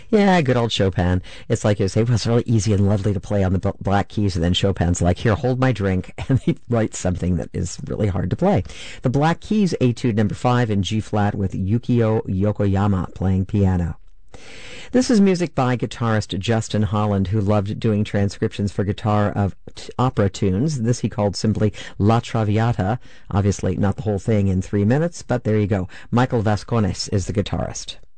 Yeah, good old Chopin. It's like you say, well, it's really easy and lovely to play on the black keys, and then Chopin's like, here, hold my drink, and he writes something that is really hard to play. The Black Keys, Etude number 5 in G-flat with Yukio Yokoyama playing piano. This is music by guitarist Justin Holland, who loved doing transcriptions for guitar of opera tunes. This he called simply La Traviata. Obviously not the whole thing in 3 minutes, but there you go. Michael Vascones is the guitarist.